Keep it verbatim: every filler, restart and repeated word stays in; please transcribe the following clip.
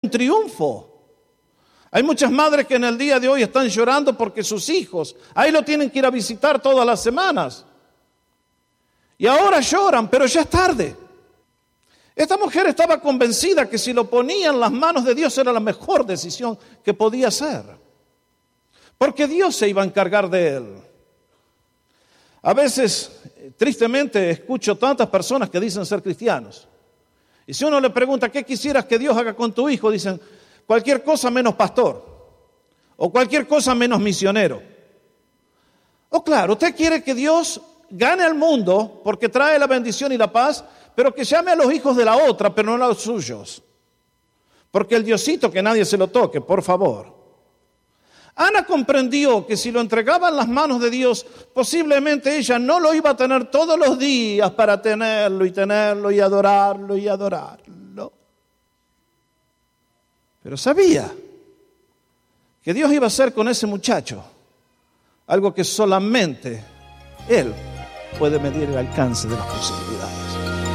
un triunfo. Hay muchas madres que en el día de hoy están llorando porque sus hijos, ahí lo tienen que ir a visitar todas las semanas. Y ahora lloran, pero ya es tarde. Esta mujer estaba convencida que si lo ponía en las manos de Dios era la mejor decisión que podía hacer. Porque Dios se iba a encargar de él. A veces, tristemente, escucho tantas personas que dicen ser cristianos. Y si uno le pregunta, ¿qué quisieras que Dios haga con tu hijo? Dicen, cualquier cosa menos pastor. O cualquier cosa menos misionero. O claro, usted quiere que Dios gane al mundo porque trae la bendición y la paz, pero que llame a los hijos de la otra, pero no a los suyos. Porque el Diosito que nadie se lo toque, por favor. Ana comprendió que si lo entregaba en las manos de Dios, posiblemente ella no lo iba a tener todos los días para tenerlo y tenerlo y adorarlo y adorarlo. Pero sabía que Dios iba a hacer con ese muchacho algo que solamente Él puede medir el alcance de las posibilidades.